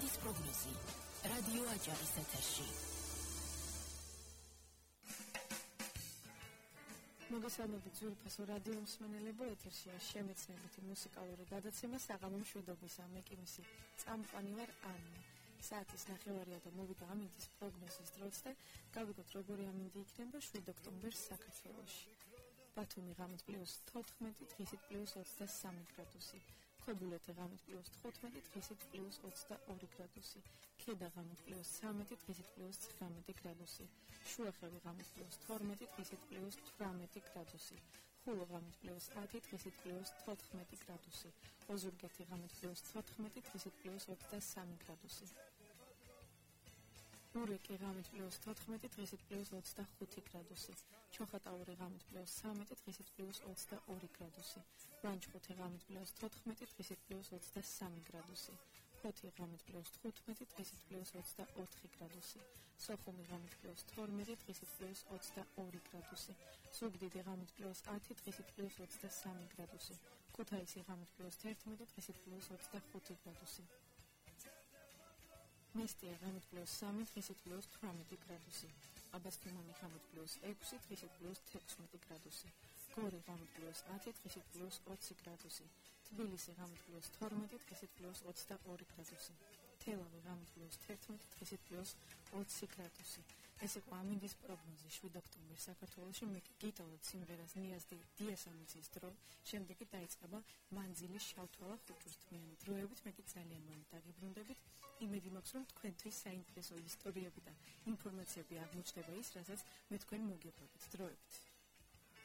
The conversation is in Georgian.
ამინდის პროგნოზი. რადიო აჭარის ეთერში. მოგესალმებით ძვირფასო რადიო მსმენელებო, ეთერშია შემეცნებითი მუსიკალური გადაცემა საღამო მშვიდობისა. მე კი მისი წამყვანი ვარ ანა. საათის 9:30 და მოვიდა ამინდის პროგნოზის დროც და გავიგოთ როგორი ამინდი იქნება 7 ოქტომბერს საქართველოში. ბათუმი ღამით +14, დღისით +23 გრადუსი. ქვებულეთი ღამით +15, დღისით +22 გრადუსი. ქედა ღამით +13, დღისით +19 გრადუსი. შუახევი ღამით +12, დღისით +18 გრადუსი. ხულო ღამით +10, დღისით +14 გრადუსი. ოზურგეთი ღამით +14, დღისით +23 გრადუსი. ურიკი ღამით +14, დღისით +25 გრადუსი. ჩოხატაური ღამით +13, დღისით +22 გრადუსი. ლანჩხუთი ღამით +14, დღისით +23 გრადუსი. ხოთი ღამით +15, დღისით +24 გრადუსი. სოხუმი ღამით +12, დღისით +22 გრადუსი. ზუგდიდი ღამით +10, დღისით +23 გრადუსი. ქუთაისი ღამით +11, დღისით +25 გრადუსი. მესტია ღამით +3, დღისით +18 გრადუსი. აბასთუმანი ღამით +6, დღისით +16 გრადუსი. გორი ღამით +10, დღისით +20 გრადუსი. თბილისი ღამით +12, დღისით +22 გრადუსი. თელავი ღამით +11, დღისით +20 გრადუსი. ეს იყო ამინდის პროგნოზი 7 ოქტომბერს საქართველოში. მე გიტოვოთ სიმღერას ნიაზდი დიასამიცის დრო, შემდეგ კი დაიწყება მანძილის შავთვალა ხუჭურთმიანი დროებით. მე კი ძალიან მომით დაგიბრუნდებით. იმედი მაქვს, რომ თქვენთვის საინტერესო ისტორიები და ინფორმაციები აღმოჩნდება ის, რასაც მე თქვენ მოგიყვებით დროებით.